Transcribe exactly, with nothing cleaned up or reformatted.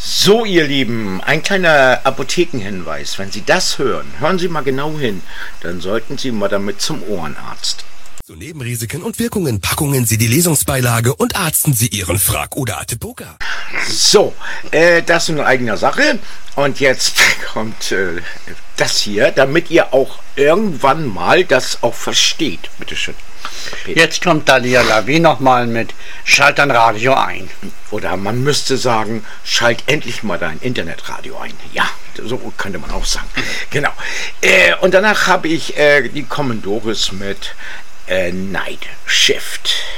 So, ihr Lieben, ein kleiner Apothekenhinweis. Wenn Sie das hören, hören Sie mal genau hin. Dann sollten Sie mal damit zum Ohrenarzt. Zu Nebenrisiken und Wirkungen packungen Sie die Lesungsbeilage und arzten Sie Ihren Frack oder Atipoca. So, äh, das in eigener Sache. Und jetzt kommt äh, das hier, damit ihr auch irgendwann mal das auch versteht. Bitteschön. Peter. Jetzt kommt Dalia Lavi nochmal mit Schalt dein Radio ein. Oder man müsste sagen, schalt endlich mal dein Internetradio ein. Ja, so könnte man auch sagen. Genau. Äh, und danach habe ich äh, die Commodores mit äh, Night Shift.